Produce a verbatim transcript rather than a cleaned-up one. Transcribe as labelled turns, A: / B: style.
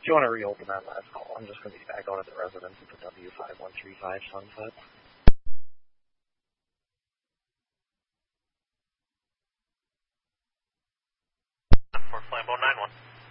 A: If you want to reopen that last call, I'm just going to be back out at the residence at the W five one three five Sunset.
B: Fort Flambeau nine one.